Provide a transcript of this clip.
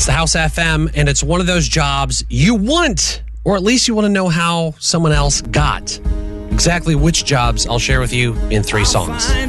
the House FM, and it's one of those jobs you want, or at least you want to know how someone else got. Exactly which jobs I'll share with you in 3 songs.